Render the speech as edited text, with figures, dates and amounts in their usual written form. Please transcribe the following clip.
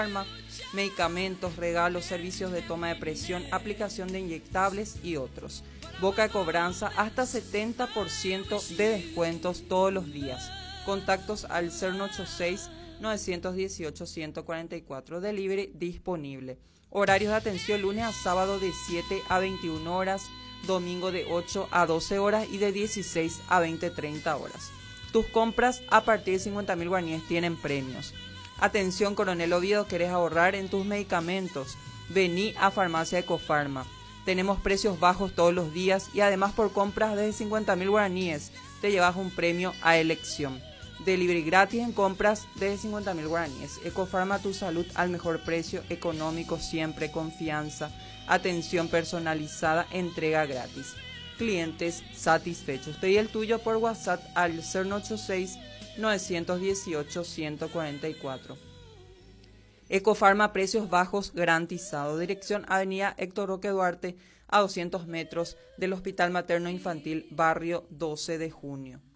medicamentos, regalos, servicios de toma de presión, aplicación de inyectables y otros. Boca de cobranza, hasta 70% de descuentos todos los días. Contactos al 086-918-144. Delivery disponible. Horarios de atención lunes a sábado de 7 a 21 horas, domingo de 8 a 12 horas y de 16 a 20-30 horas. Tus compras a partir de 50.000 guaraníes tienen premios. Atención Coronel Oviedo, ¿querés ahorrar en tus medicamentos? Vení a Farmacia Ecofarma. Tenemos precios bajos todos los días y además por compras desde 50.000 guaraníes te llevas un premio a elección. Delivery gratis en compras desde 50.000 guaraníes. Ecofarma, tu salud al mejor precio, económico siempre, confianza, atención personalizada, entrega gratis. Clientes satisfechos. Pedí el tuyo por WhatsApp al 086-918-144. Ecofarma, precios bajos garantizados. Dirección Avenida Héctor Roque Duarte, a 200 metros del Hospital Materno Infantil, barrio 12 de Junio.